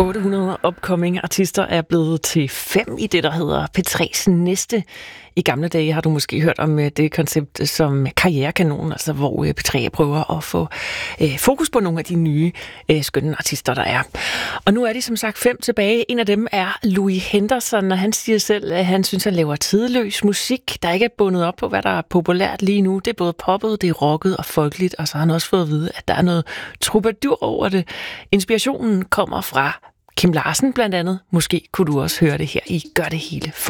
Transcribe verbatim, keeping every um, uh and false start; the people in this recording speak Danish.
otte hundrede upcoming artister er blevet til fem i det, der hedder P tre's næste. I gamle dage har du måske hørt om det koncept som karrierekanon, altså hvor P tre prøver at få øh, fokus på nogle af de nye øh, skønne artister, der er. Og nu er de som sagt fem tilbage. En af dem er Louis Henderson, og han siger selv, at han synes, at han laver tidløs musik, der ikke er bundet op på, hvad der er populært lige nu. Det er både poppet, det er rocket og folkeligt, og så har han også fået at vide, at der er noget troubadour over det. Inspirationen kommer fra Kim Larsen blandt andet. Måske kunne du også høre det her i Gør det hele for